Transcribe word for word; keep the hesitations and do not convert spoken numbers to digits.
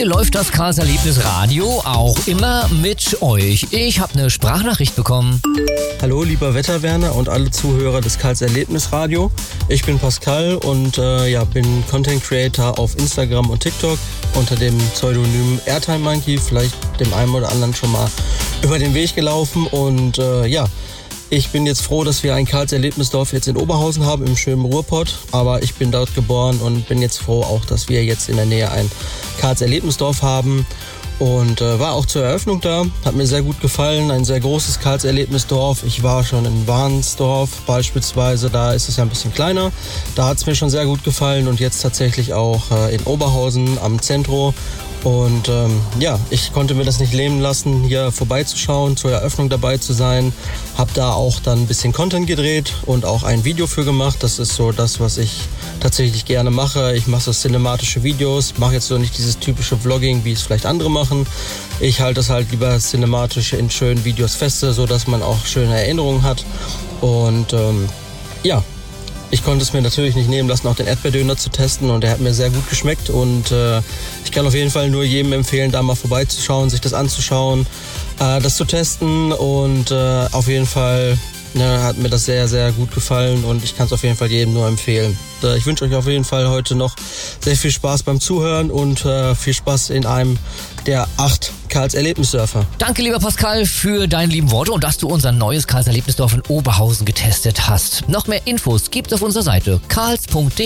hier läuft das Karls Erlebnis Radio auch immer mit euch. Ich habe eine Sprachnachricht bekommen. Hallo lieber Wetterwerner und alle Zuhörer des Karls Erlebnis Radio. Ich bin Pascal und äh, ja, bin Content Creator auf Instagram und TikTok unter dem Pseudonym Airtime Monkey. Vielleicht dem einen oder anderen schon mal über den Weg gelaufen. Und äh, ja, ich bin jetzt froh, dass wir ein Karls Erlebnisdorf jetzt in Oberhausen haben, im schönen Ruhrpott. Aber ich bin dort geboren und bin jetzt froh auch, dass wir jetzt in der Nähe ein Karls Erlebnisdorf haben. Und äh, war auch zur Eröffnung da, hat mir sehr gut gefallen, ein sehr großes Karls Erlebnisdorf. Ich war schon in Warnsdorf beispielsweise, da ist es ja ein bisschen kleiner. Da hat es mir schon sehr gut gefallen und jetzt tatsächlich auch äh, in Oberhausen am Zentro. Und ähm, ja, ich konnte mir das nicht nehmen lassen, hier vorbeizuschauen, zur Eröffnung dabei zu sein. Hab da auch dann ein bisschen Content gedreht und auch ein Video für gemacht. Das ist so das, was ich tatsächlich gerne mache. Ich mache so cinematische Videos, mache jetzt so nicht dieses typische Vlogging, wie es vielleicht andere machen. Ich halte es halt lieber cinematisch in schönen Videos feste, so dass man auch schöne Erinnerungen hat. Und ähm, ja, ich konnte es mir natürlich nicht nehmen lassen, auch den Erdbeerdöner zu testen und der hat mir sehr gut geschmeckt und äh, ich kann auf jeden Fall nur jedem empfehlen, da mal vorbeizuschauen, sich das anzuschauen, äh, das zu testen und äh, auf jeden Fall ne, hat mir das sehr, sehr gut gefallen und ich kann es auf jeden Fall jedem nur empfehlen. Äh, ich wünsche euch auf jeden Fall heute noch sehr viel Spaß beim Zuhören und äh, viel Spaß in einem der acht Karls Erlebnisdörfer. Danke, lieber Pascal, für deine lieben Worte und dass du unser neues Karls Erlebnisdorf in Oberhausen getestet hast. Noch mehr Infos gibt's auf unserer Seite karls punkt de.